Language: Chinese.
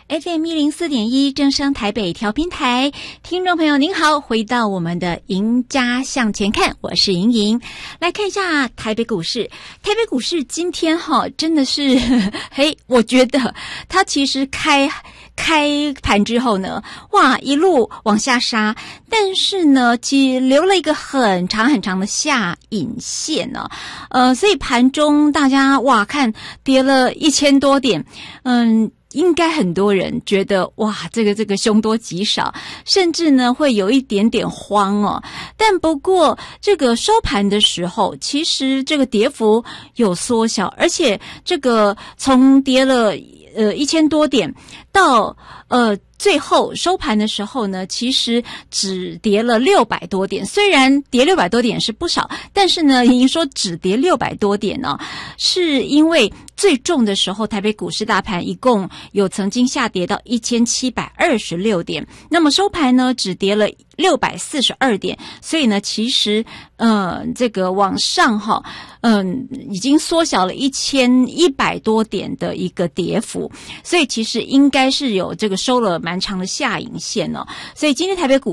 FM104.1正声台北调频台，听众朋友您好，回到我们的赢家向前看，我是莹莹。来看一下台北股市，台北股市今天真的是我觉得它其实开盘之后呢，哇，一路往下杀，但是呢，其实留了一个很长很长的下影线呢，所以盘中大家哇看跌了1000多点，应该很多人觉得哇，这个凶多吉少，甚至呢会有一点点慌哦。但不过这个收盘的时候，其实这个跌幅有缩小，而且这个从跌了1000多点到最后收盘的时候呢，其实只跌了600多点。虽然跌600多点是不少，但是呢，您说只跌600多点呢，是因为最重的时候，台北股市大盘一共有曾经下跌到1726点，那么收盘呢只跌了642点，所以呢，其实这个往上已经缩小了1100多点的一个跌幅，所以其实应该是有这个收了蛮长的下影线哦。所以今天台北股